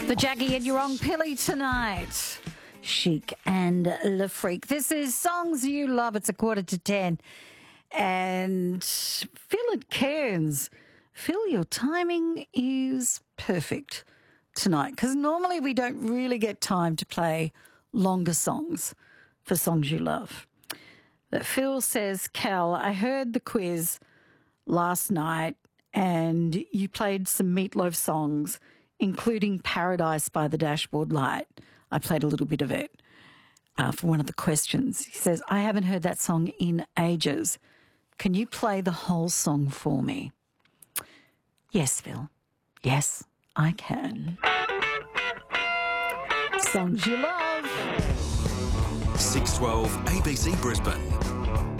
The Jackie and You're on Pilly tonight. Chic and Le Freak. This is Songs You Love. It's 9:45. And Phil at Cairns. Phil, your timing is perfect tonight because normally we don't really get time to play longer songs for Songs You Love. But Phil says, Cal, I heard the quiz last night and you played some Meatloaf songs, including Paradise by the Dashboard Light. I played a little bit of it for one of the questions. He says, I haven't heard that song in ages. Can you play the whole song for me? Yes, Phil. Yes, I can. Songs You Love. 612 ABC Brisbane.